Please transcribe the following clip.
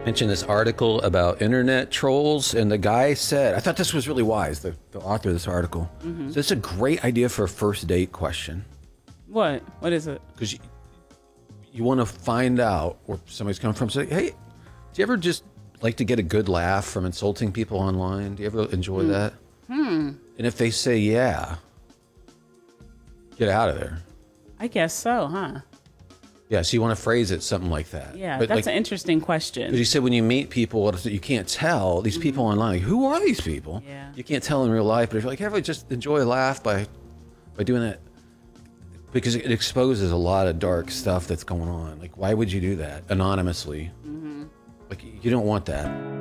mentioned this article about internet trolls, and the guy said, I thought this was really wise, the author of this article. So it's a great idea for a first date question. What? What is it? Because you want to find out where somebody's coming from. Say, hey, do you ever just like to get a good laugh from insulting people online? Do you ever enjoy that? And if they say yeah, get out of there. I guess so, huh? Yeah, so you want to phrase it something like that. Yeah, but that's an interesting question. Because you said when you meet people, you can't tell these people online. Like, who are these people? Yeah. You can't tell in real life. But if you're like, hey, I just enjoy a laugh by doing that, because it exposes a lot of dark stuff that's going on. Like, why would you do that anonymously? Like, you don't want that.